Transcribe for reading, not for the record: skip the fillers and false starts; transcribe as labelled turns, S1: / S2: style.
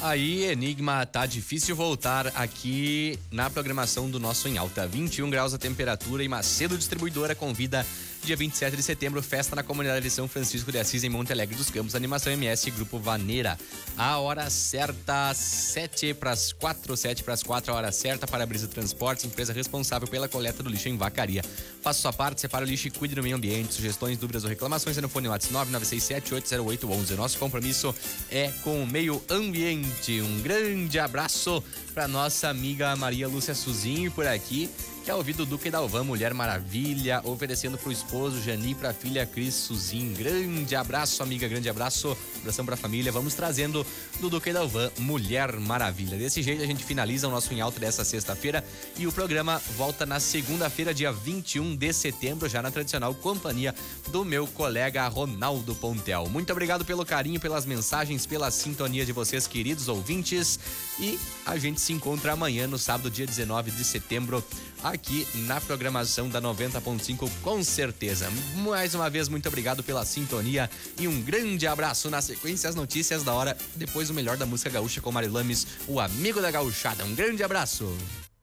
S1: Aí, Enigma, tá difícil voltar aqui na programação do nosso Em Alta. 21 graus a temperatura e Macedo Distribuidora convida dia 27 de setembro, festa na comunidade de São Francisco de Assis, em Monte Alegre dos Campos, animação MS Grupo Vaneira. A hora certa, 7:04, a hora certa para a Brisa Transportes, empresa responsável pela coleta do lixo em Vacaria. Faça sua parte, separe o lixo e cuide do meio ambiente. Sugestões, dúvidas ou reclamações é no fone WhatsApp 996780811. Nosso compromisso é com o meio ambiente. Um grande abraço para nossa amiga Maria Lúcia Suzinho por aqui, que é ouvido do Duque Dalvan, Mulher Maravilha, oferecendo pro esposo Jani e pra filha Cris Suzin. Grande abraço, amiga, grande abraço, abração pra família. Vamos trazendo do Duque Dalvan, Mulher Maravilha. Desse jeito a gente finaliza o nosso Em Alta dessa sexta-feira e o programa volta na segunda-feira, dia 21 de setembro, já na tradicional companhia do meu colega Ronaldo Pontel. Muito obrigado pelo carinho, pelas mensagens, pela sintonia de vocês, queridos ouvintes, e a gente se encontra amanhã, no sábado, dia 19 de setembro, aqui na programação da 90.5, com certeza. Mais uma vez, muito obrigado pela sintonia e um grande abraço. Na sequência, as notícias da hora, depois o melhor da música gaúcha com Marilames, o amigo da gauchada. Um grande abraço.